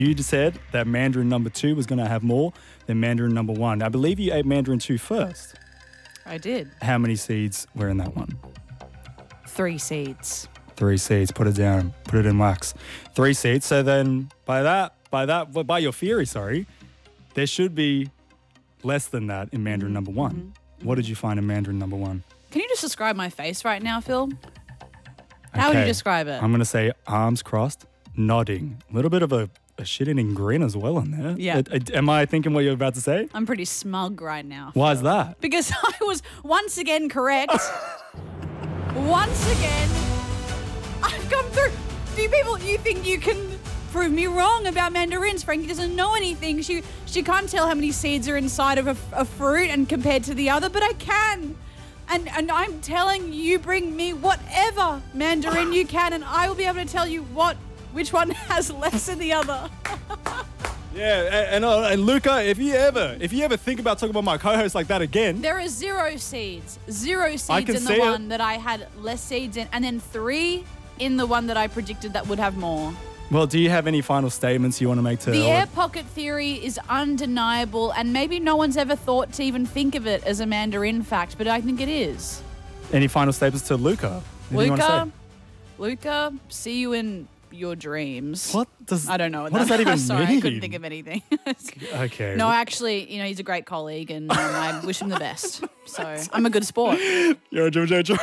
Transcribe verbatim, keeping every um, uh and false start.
You just said that Mandarin number two was going to have more than Mandarin number one. I believe you ate Mandarin two first. I did. How many seeds were in that one? Three seeds. Three seeds. Put it down. Put it in wax. Three seeds. So then by that, by that, by your theory, sorry, there should be less than that in Mandarin number one. Mm-hmm. What did you find in Mandarin number one? Can you just describe my face right now, Phil? How Okay. would you describe it? I'm going to say arms crossed, nodding. A little bit of a, a shit-eating grin as well in there. Yeah. Uh, uh, am I thinking what you're about to say? I'm pretty smug right now. Why Phil. is that? Because I was once again correct. Once again, I've come through. Do you people, you think you can prove me wrong about mandarins? Frankie doesn't know anything. She she can't tell how many seeds are inside of a, a fruit and compared to the other, but I can. And and I'm telling you, bring me whatever mandarin you can, and I will be able to tell you what which one has less than the other. Yeah, and, and, uh, and Luca, if you ever, if you ever think about talking about my co-host like that again, There are zero seeds, zero I seeds can in the see it. one that I had less seeds in, and then three in the one that I predicted that would have more. well, do you have any final statements you want to make to The air pocket theory is undeniable, and maybe no one's ever thought to even think of it as a mandarin fact, but I think it is. Any final statements to Luca? Anything you wanna Luca, say? Luca, see you in your dreams. What does I don't know what, What does that even Sorry, mean? I couldn't think of anything. Okay. No, actually, you know, he's a great colleague, and um, I wish him the best. So I'm a good sport. You're a Jojo.